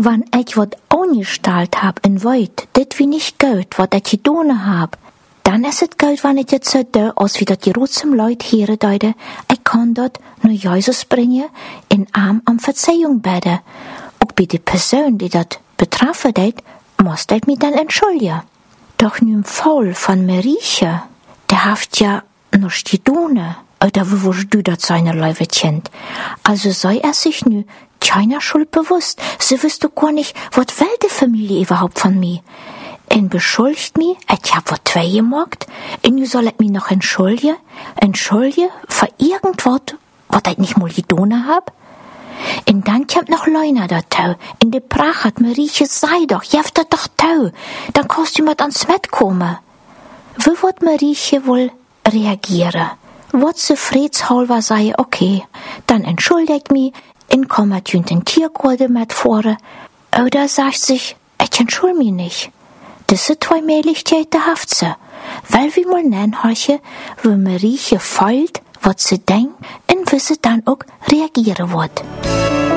Wann ich wat angestalt hab in Weit, dit wie nicht gut, wat ich gedone hab, dann ist es gut, wenn ich jetzt so da aus wie dat die Rutsum Leut here deute, ich kann dort nur Jesus bringen, in Arm am Verzeihung beten. Auch bei der Person, die dat betroffen hat, muss ich mich dann entschuldigen. Doch nun im Fall von Marieche, der haft ja noch gedone, oder wo du dat seine Leute kennt. Also sei er sich nu keiner Schuld bewusst. Sie wüsste gar nicht, wat will die Familie überhaupt von mir. En beschuldigt mich, ich hab wat zwei gemacht, en nu soll ich mich noch entschuldigen für irgendwas, wat ich nicht mal gedone hab. En dann kommt noch Leuna dazu. In der Pracht hat Marieche, sei doch, jeft dat doch tau. Dann kannst du mit ans Met kommen. Wie wird Marieche wohl reagieren? Wird sie friedshalber sagen, okay, dann entschuldigt mich, und kommt den Tierkurde mit vor. Oder sagt sich, ich entschuldige mich nicht. Diese zwei Möglichkeiten haft sie. Weil wir mal nachhorchen, wie Marieche fällt, was sie denkt, und wie sie dann auch reagieren wird.